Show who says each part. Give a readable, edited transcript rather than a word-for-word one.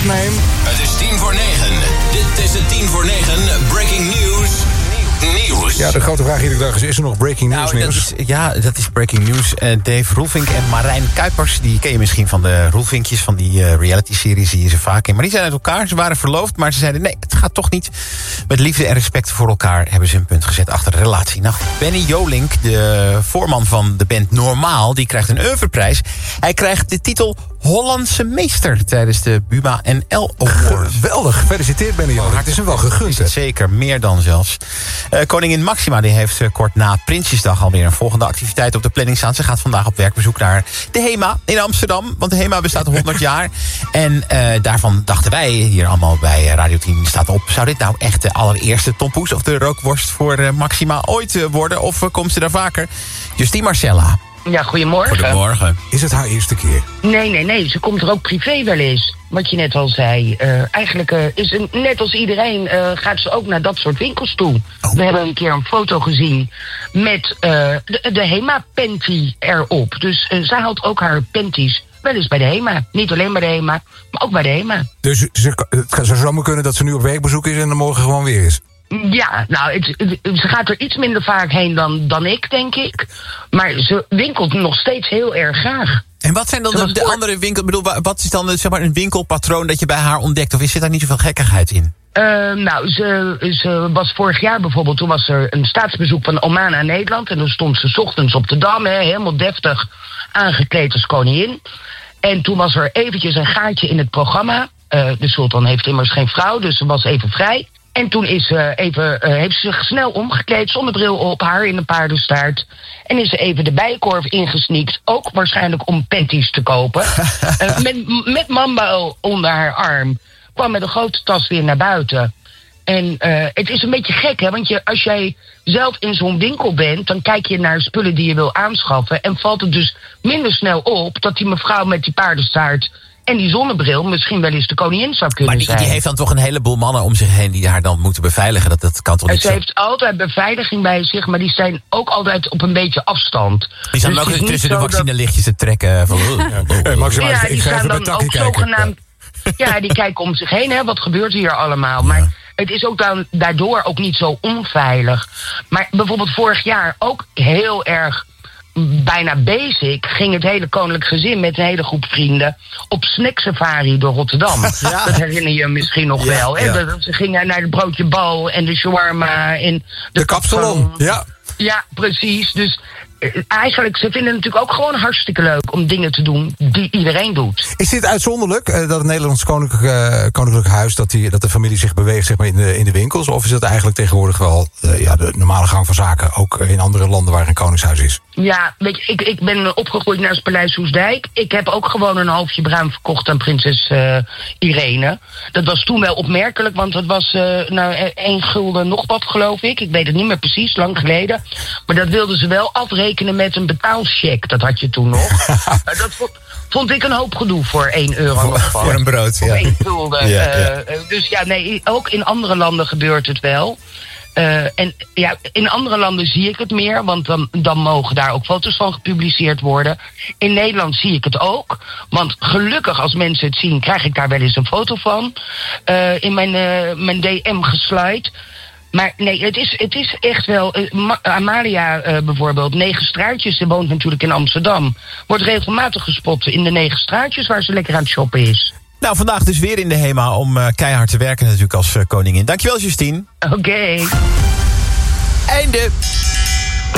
Speaker 1: name.
Speaker 2: Het is 8:50. Dit is de 8:50 Breaking News.
Speaker 1: Ja, de grote vraag iedere dag is er nog breaking news nieuws?
Speaker 3: Dat is breaking news. Dave Roelvink en Marijn Kuipers, die ken je misschien van de Roelvinkjes, van die reality-series, zie je ze vaak in. Maar die zijn uit elkaar, ze waren verloofd, maar ze zeiden nee, het gaat toch niet. Met liefde en respect voor elkaar hebben ze een punt gezet achter de relatie. Nou, Benny Jolink, de voorman van de band Normaal, die krijgt een oeuvreprijs. Hij krijgt de titel Hollandse meester tijdns de Buma NL Award.
Speaker 1: Geweldig, gefeliciteerd Benny Jolink. Het is hem wel gegund, hè?
Speaker 3: Zeker, meer dan zelfs. Koningin Maxima die heeft kort na Prinsjesdag alweer een volgende activiteit op de planning staan. Ze gaat vandaag op werkbezoek naar de HEMA in Amsterdam. Want de HEMA bestaat 100 jaar. En daarvan dachten wij hier allemaal bij Radio 10 staat op. Zou dit nou echt de allereerste tompoes of de rookworst voor Maxima ooit worden? Of komt ze daar vaker? Justine Marcella.
Speaker 4: Ja, goedemorgen.
Speaker 3: Goedemorgen.
Speaker 1: Is het haar eerste keer?
Speaker 4: Nee. Ze komt er ook privé wel eens. Wat je net al zei. Eigenlijk is het net als iedereen gaat ze ook naar dat soort winkels toe. Oh. We hebben een keer een foto gezien met de HEMA-panty erop. Dus zij haalt ook haar panties wel eens bij de HEMA. Niet alleen bij de HEMA, maar ook bij de HEMA.
Speaker 1: Dus het zou zomaar kunnen dat ze nu op werkbezoek is en er morgen gewoon weer is?
Speaker 4: Ja, nou, ze gaat er iets minder vaak heen dan ik, denk ik. Maar ze winkelt nog steeds heel erg graag.
Speaker 3: En wat zijn dan de andere winkels? Ik bedoel, wat is dan zeg maar een winkelpatroon dat je bij haar ontdekt? Of zit daar niet zoveel gekkigheid in?
Speaker 4: Nou, ze was vorig jaar bijvoorbeeld, toen was er een staatsbezoek van Oman aan Nederland. En dan stond ze 's ochtends op de Dam, helemaal deftig aangekleed als koningin. En toen was er eventjes een gaatje in het programma. De sultan heeft immers geen vrouw, dus ze was even vrij. En toen heeft ze zich snel omgekleed, zonnebril op, haar in een paardenstaart. En is ze even de Bijenkorf ingesneakt, ook waarschijnlijk om panties te kopen. Met Mamba onder haar arm. Kwam met een grote tas weer naar buiten. En het is een beetje gek, hè, want als jij zelf in zo'n winkel bent, dan kijk je naar spullen die je wil aanschaffen. En valt het dus minder snel op dat die mevrouw met die paardenstaart en die zonnebril misschien wel eens de koningin zou kunnen zijn.
Speaker 3: Maar die heeft dan toch een heleboel mannen om zich heen die haar dan moeten beveiligen? Dat kan toch niet
Speaker 4: zo? Ze heeft altijd beveiliging bij zich, maar die zijn ook altijd op een beetje afstand.
Speaker 3: Die staan ook tussen de vaccinelichtjes te trekken. Van,
Speaker 4: ja, die gaan dan ook zogenaamd. Ja, die kijken om zich heen, hè. Wat gebeurt hier allemaal? Ja. Maar het is ook dan daardoor ook niet zo onveilig. Maar bijvoorbeeld vorig jaar ook heel erg bijna basic ging het hele koninklijk gezin met een hele groep vrienden op snacksafari door Rotterdam. Ja. Dat herinner je misschien nog wel. Hè? Ja. Ze gingen naar het broodje bal en de shawarma en de kapsalon.
Speaker 1: Ja.
Speaker 4: Ja, precies. Dus eigenlijk, ze vinden het natuurlijk ook gewoon hartstikke leuk om dingen te doen die iedereen doet.
Speaker 1: Is dit uitzonderlijk, dat het Nederlands koninklijk huis, dat de familie zich beweegt zeg maar, in de winkels? Of is dat eigenlijk tegenwoordig wel de normale gang van zaken, ook in andere landen waar een koningshuis is?
Speaker 4: Ja, weet je, ik ben opgegroeid naast Paleis Soestdijk. Ik heb ook gewoon een halfje bruin verkocht aan prinses Irene. Dat was toen wel opmerkelijk, want dat was 1 gulden nog wat, geloof ik. Ik weet het niet meer precies, lang geleden. Maar dat wilden ze wel afrekenen met een betaalcheck. Dat had je toen nog. Dat vond ik een hoop gedoe voor 1 euro nog van.
Speaker 3: Voor een brood, ja.
Speaker 4: Of 1 gulden. Dus ja, nee, ook in andere landen gebeurt het wel. En ja, in andere landen zie ik het meer, want dan mogen daar ook foto's van gepubliceerd worden. In Nederland zie ik het ook, want gelukkig als mensen het zien, krijg ik daar wel eens een foto van. In mijn DM geslide. Maar nee, het is echt wel. Amalia bijvoorbeeld, 9 straatjes, ze woont natuurlijk in Amsterdam. Wordt regelmatig gespot in de 9 straatjes waar ze lekker aan het shoppen is.
Speaker 3: Nou, vandaag dus weer in de HEMA om keihard te werken natuurlijk als koningin. Dankjewel, Justine.
Speaker 4: Oké.
Speaker 3: Einde.